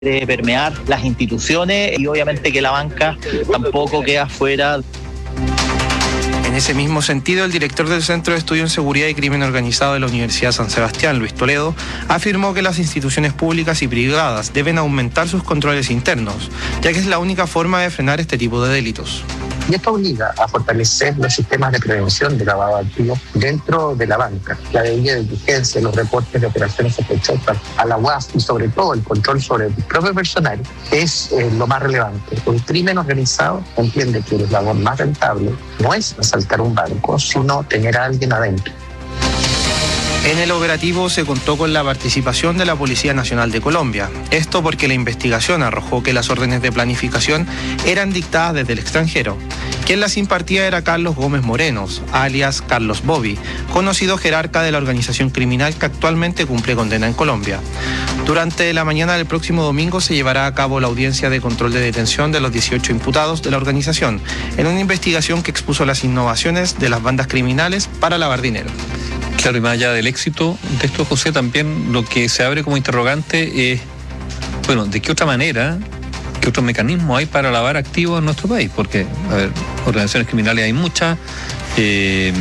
de permear las instituciones y obviamente que la banca tampoco queda fuera. En ese mismo sentido, el director del Centro de Estudio en Seguridad y Crimen Organizado de la Universidad San Sebastián, Luis Toledo, afirmó que las instituciones públicas y privadas deben aumentar sus controles internos, ya que es la única forma de frenar este tipo de delitos. Y esto obliga a fortalecer los sistemas de prevención de lavado de activos dentro de la banca, la debida diligencia, los reportes de operaciones sospechosas a la UAF y sobre todo el control sobre el propio personal es lo más relevante. El crimen organizado entiende que la labor más rentable no es asaltar un banco, sino tener a alguien adentro. En el operativo se contó con la participación de la Policía Nacional de Colombia. Esto porque la investigación arrojó que las órdenes de planificación eran dictadas desde el extranjero. Quien las impartía era Carlos Gómez Morenos, alias Carlos Bobby, conocido jerarca de la organización criminal que actualmente cumple condena en Colombia. Durante la mañana del próximo domingo se llevará a cabo la audiencia de control de detención de los 18 imputados de la organización, en una investigación que expuso las innovaciones de las bandas criminales para lavar dinero. Claro, y más allá del éxito de esto, José, también lo que se abre como interrogante es, bueno, ¿de qué otra manera, qué otro mecanismo hay para lavar activos en nuestro país? Porque, a ver, organizaciones criminales hay muchas, y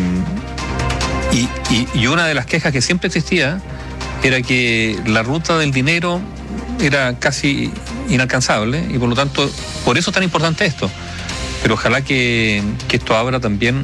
una de las quejas que siempre existía era que la ruta del dinero era casi inalcanzable y por lo tanto, por eso es tan importante esto. Pero ojalá que esto abra también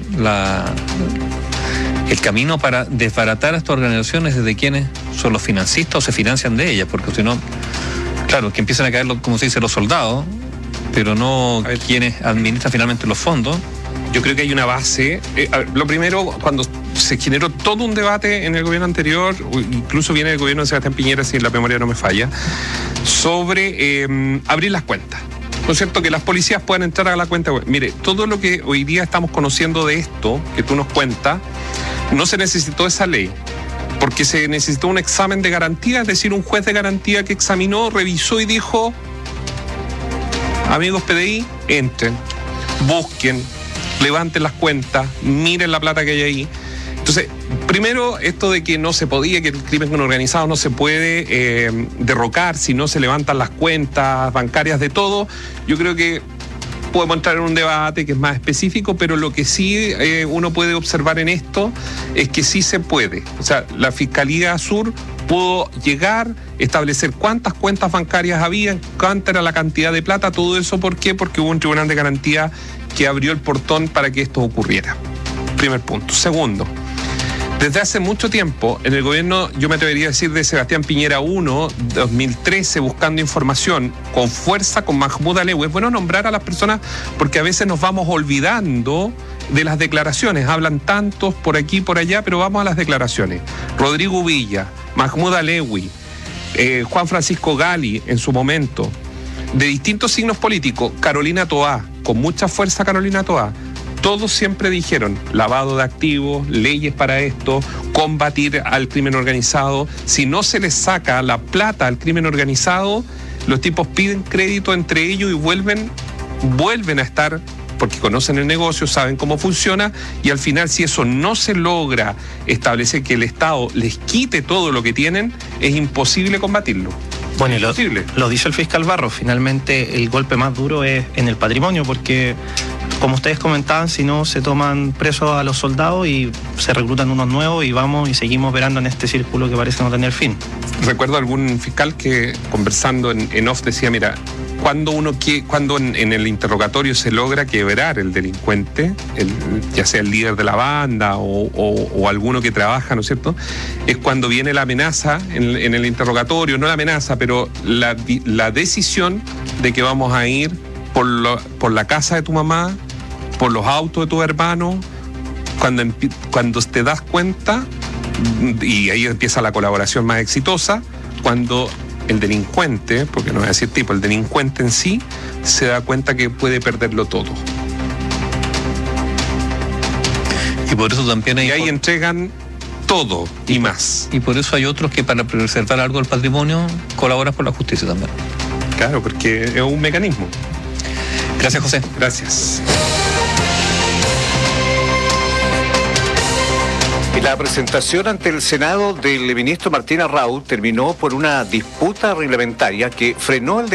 el camino para desbaratar a estas organizaciones desde quienes son los financistas o se financian de ellas, porque si no, claro, que empiezan a caer, como se dice, los soldados, pero no quienes administran finalmente los fondos. Yo creo que hay una base. Lo primero, cuando se generó todo un debate en el gobierno anterior, incluso viene el gobierno de Sebastián Piñera, si la memoria no me falla, sobre abrir las cuentas. ¿No es cierto? Que las policías puedan entrar a la cuenta web. Mire, todo lo que hoy día estamos conociendo de esto, que tú nos cuentas, no se necesitó esa ley, porque se necesitó un examen de garantía, es decir, un juez de garantía que examinó, revisó y dijo: amigos PDI, entren, busquen, levanten las cuentas, miren la plata que hay ahí. Entonces, primero, esto de que no se podía, que el crimen organizado no se puede derrocar si no se levantan las cuentas bancarias de todo, yo creo que podemos entrar en un debate que es más específico, pero lo que sí uno puede observar en esto es que sí se puede. O sea, la Fiscalía Sur pudo llegar, establecer cuántas cuentas bancarias había, cuánta era la cantidad de plata, todo eso. ¿Por qué? Porque hubo un tribunal de garantía que abrió el portón para que esto ocurriera. Primer punto. Segundo, desde hace mucho tiempo, en el gobierno, yo me atrevería a decir de Sebastián Piñera 1, 2013, buscando información con fuerza con Mahmoud Alewi. Es bueno nombrar a las personas porque a veces nos vamos olvidando de las declaraciones. Hablan tantos por aquí y por allá, pero vamos a las declaraciones. Rodrigo Villa, Mahmoud Alewi, Juan Francisco Gali en su momento, de distintos signos políticos, Carolina Toá, con mucha fuerza Carolina Toá. Todos siempre dijeron lavado de activos, leyes para esto, combatir al crimen organizado. Si no se les saca la plata al crimen organizado, los tipos piden crédito entre ellos y vuelven a estar, porque conocen el negocio, saben cómo funciona, y al final, si eso no se logra establecer que el Estado les quite todo lo que tienen, es imposible combatirlo. Bueno, y lo dice el fiscal Barros, finalmente el golpe más duro es en el patrimonio, porque, como ustedes comentaban, si no se toman presos a los soldados y se reclutan unos nuevos y vamos y seguimos operando en este círculo que parece no tener fin. Recuerdo algún fiscal que, conversando en off, decía, mira, cuando en el interrogatorio se logra quebrar el delincuente, ya sea el líder de la banda o alguno que trabaja, ¿no es cierto?, es cuando viene la amenaza en el interrogatorio, no la amenaza, pero la decisión de que vamos a ir por la casa de tu mamá, por los autos de tu hermano, cuando te das cuenta, y ahí empieza la colaboración más exitosa, cuando el delincuente, porque no voy a decir tipo, el delincuente en sí, se da cuenta que puede perderlo todo. Y por eso también hay... Y ahí entregan todo y más. Y por eso hay otros que para preservar algo del patrimonio colaboran con la justicia también. Claro, porque es un mecanismo. Gracias, José. Gracias. La presentación ante el Senado del ministro Martín Arrau terminó por una disputa reglamentaria que frenó el